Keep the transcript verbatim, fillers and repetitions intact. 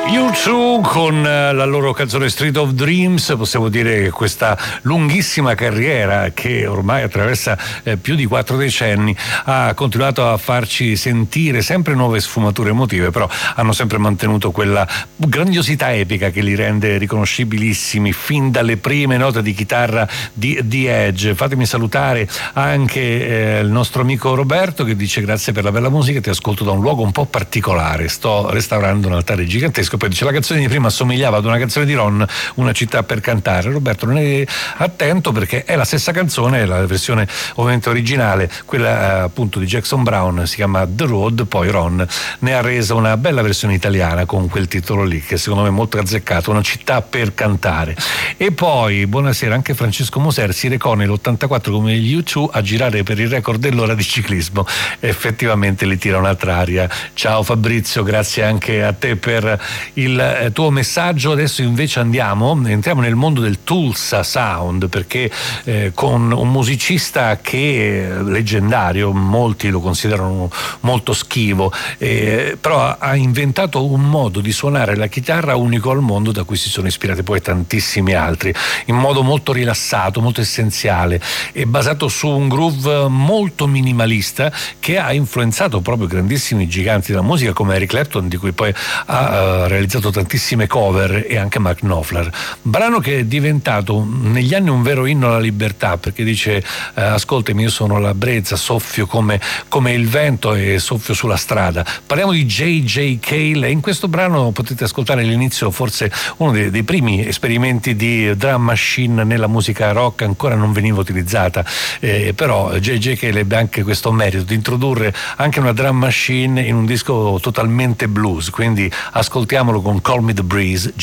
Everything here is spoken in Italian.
U due con la loro canzone Street of Dreams. Possiamo dire che questa lunghissima carriera, che ormai attraversa eh, più di quattro decenni, ha continuato a farci sentire sempre nuove sfumature emotive, però hanno sempre mantenuto quella grandiosità epica che li rende riconoscibilissimi fin dalle prime note di chitarra di The Edge. Fatemi salutare anche eh, il nostro amico Roberto, che dice: grazie per la bella musica, ti ascolto da un luogo un po' particolare, sto restaurando un altare gigantesco. Poi dice: la canzone di prima assomigliava ad una canzone di Ron, Una città per cantare. Roberto, non è attento, perché è la stessa canzone, la versione ovviamente originale, quella eh, appunto di Jackson Browne, si chiama The Road, poi Ron ne ha resa una bella versione italiana con quel titolo lì, che secondo me è molto azzeccato, Una città per cantare. E poi, buonasera, anche Francesco Moser si recò nell'ottantaquattro come gli U due a girare per il record dell'ora di ciclismo. Effettivamente li tira un'altra aria. Ciao Fabrizio, grazie anche a te per il tuo messaggio. Adesso invece andiamo, entriamo nel mondo del Tulsa Sound, perché eh, con un musicista che è leggendario, molti lo considerano molto schivo, eh, però ha inventato un modo di suonare la chitarra unico al mondo, da cui si sono ispirati poi tantissimi altri, in modo molto rilassato, molto essenziale, e basato su un groove molto minimalista, che ha influenzato proprio grandissimi giganti della musica come Eric Clapton, di cui poi ha uh, realizzato tantissime cover, e anche Mark Knopfler. Brano che è diventato negli anni un vero inno alla libertà, perché dice: uh, ascoltami, io sono la brezza, soffio come, come il vento e soffio sulla strada. Parliamo di J J Cale, e in questo brano potete ascoltare all'inizio forse uno dei, dei primi esperimenti di drum machine nella musica rock, ancora non veniva utilizzata, eh, però J J Cale ebbe anche questo merito di introdurre anche una drum machine in un disco totalmente blues, quindi ascoltiamolo con Call Me the Breeze, J